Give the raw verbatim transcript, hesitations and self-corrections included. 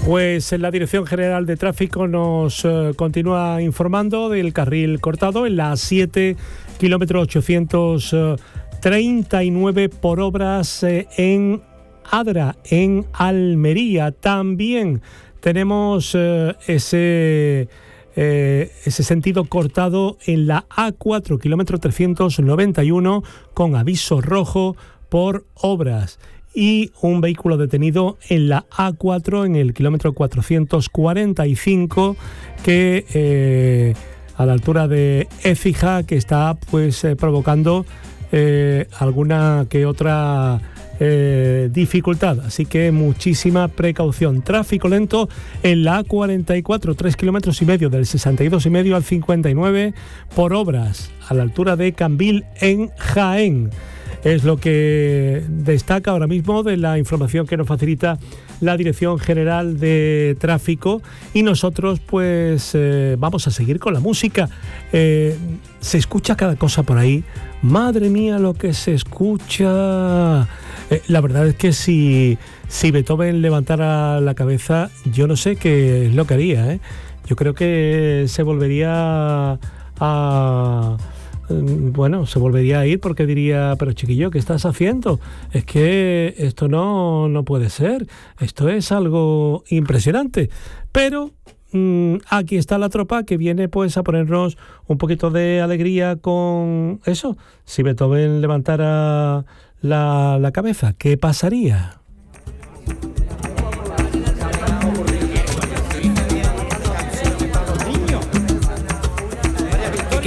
Pues en la Dirección General de Tráfico nos eh, continúa informando del carril cortado en la siete, kilómetro ochocientos treinta y nueve por obras eh, en Adra, en Almería. También tenemos eh, ese, eh, ese sentido cortado en la A cuatro, kilómetro trescientos noventa y uno, con aviso rojo por obras. Y un vehículo detenido en la A cuatro, en el kilómetro cuatrocientos cuarenta y cinco, que eh, a la altura de Écija, que está pues eh, provocando eh, alguna que otra eh, dificultad. Así que muchísima precaución. Tráfico lento en la A cuarenta y cuatro, tres kilómetros y medio, del sesenta y dos y medio al cincuenta y nueve, por obras a la altura de Cambil, en Jaén. Es lo que destaca ahora mismo de la información que nos facilita la Dirección General de Tráfico, y nosotros pues eh, vamos a seguir con la música. Eh, se escucha cada cosa por ahí. Madre mía, lo que se escucha. Eh, la verdad es que si, si Beethoven levantara la cabeza, yo no sé qué es lo que haría, ¿eh? Yo creo que se volvería a... Bueno, se volvería a ir porque diría, pero chiquillo, ¿qué estás haciendo? Es que esto no, no puede ser, esto es algo impresionante. Pero mmm, aquí está la tropa que viene pues a ponernos un poquito de alegría con eso. Si Beethoven levantara la, la cabeza, ¿qué pasaría?